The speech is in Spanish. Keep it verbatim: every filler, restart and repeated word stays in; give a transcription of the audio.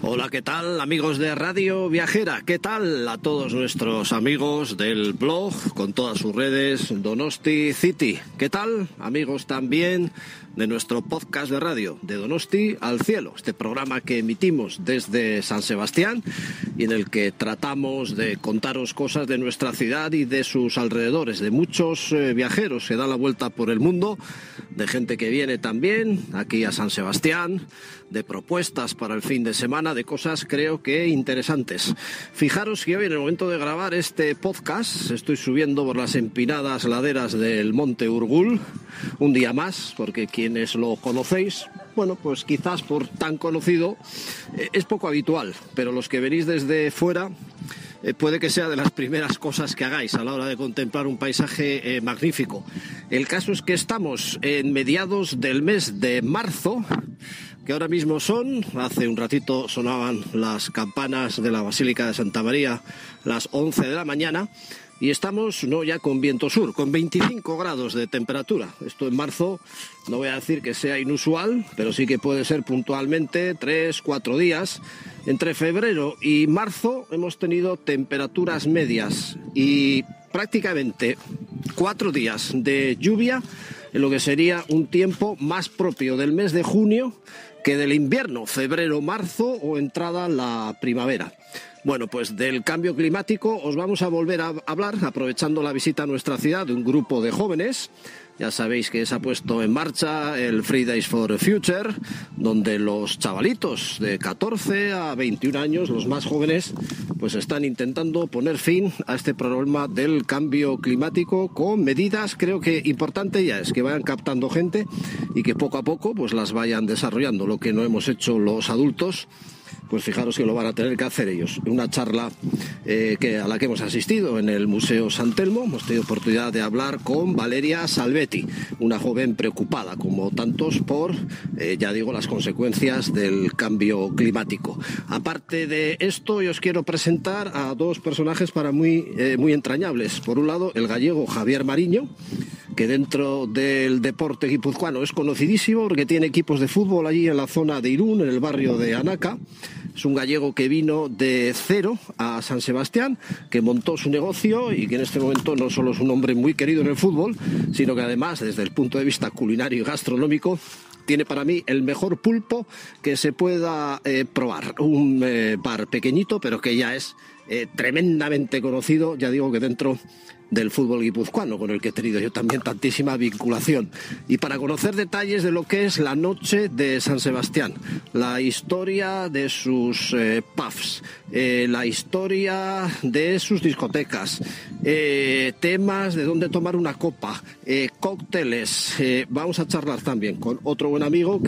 Hola, ¿qué tal, amigos de Radio Viajera? ¿Qué tal a todos nuestros amigos del blog con todas sus redes Donosti City? ¿Qué tal, amigos también de nuestro podcast de radio de Donosti al Cielo? Este programa que emitimos desde San Sebastián y en el que tratamos de contaros cosas de nuestra ciudad y de sus alrededores, de muchos eh, viajeros que dan la vuelta por el mundo, de gente que viene también aquí a San Sebastián, de propuestas para el fin de semana, de cosas creo que interesantes. Fijaros que hoy, en el momento de grabar este podcast, estoy subiendo por las empinadas laderas del Monte Urgul, un día más, porque quienes lo conocéis, bueno, pues quizás por tan conocido, eh, es poco habitual, pero los que venís desde fuera, Eh, puede que sea de las primeras cosas que hagáis a la hora de contemplar un paisaje eh, magnífico. El caso es que estamos en mediados del mes de marzo, que ahora mismo son, hace un ratito sonaban las campanas de la Basílica de Santa María, las once de la mañana, y estamos no ya con viento sur, con veinticinco grados de temperatura. Esto en marzo no voy a decir que sea inusual, pero sí que puede ser puntualmente tres, cuatro días. Entre febrero y marzo hemos tenido temperaturas medias y prácticamente cuatro días de lluvia, en lo que sería un tiempo más propio del mes de junio que del invierno, febrero, marzo o entrada la primavera. Bueno, pues del cambio climático os vamos a volver a hablar, aprovechando la visita a nuestra ciudad de un grupo de jóvenes. Ya sabéis que se ha puesto en marcha el Fridays for Future, donde los chavalitos de catorce a veintiún años, los más jóvenes, pues están intentando poner fin a este problema del cambio climático con medidas, creo que importante ya es que vayan captando gente y que poco a poco pues las vayan desarrollando. Lo que no hemos hecho los adultos, pues fijaros que lo van a tener que hacer ellos. Una charla eh, que, a la que hemos asistido en el Museo San Telmo, hemos tenido oportunidad de hablar con Valeria Salvetti, una joven preocupada, como tantos, por, eh, ya digo, las consecuencias del cambio climático. Aparte de esto, yo os quiero presentar a dos personajes para muy, eh, muy entrañables. Por un lado, el gallego Javier Mariño, que dentro del deporte guipuzcoano es conocidísimo porque tiene equipos de fútbol allí en la zona de Irún, en el barrio de Anaca. Es un gallego que vino de cero a San Sebastián, que montó su negocio y que en este momento no solo es un hombre muy querido en el fútbol, sino que además, desde el punto de vista culinario y gastronómico, tiene para mí el mejor pulpo que se pueda eh, probar. Un eh, bar pequeñito, pero que ya es eh, tremendamente conocido, ya digo que dentro del fútbol guipuzcoano, con el que he tenido yo también tantísima vinculación. Y para conocer detalles de lo que es la noche de San Sebastián, la historia de sus eh, pubs, eh, la historia de sus discotecas, eh, temas de dónde tomar una copa, eh, cócteles, eh, vamos a charlar también con otro buen amigo que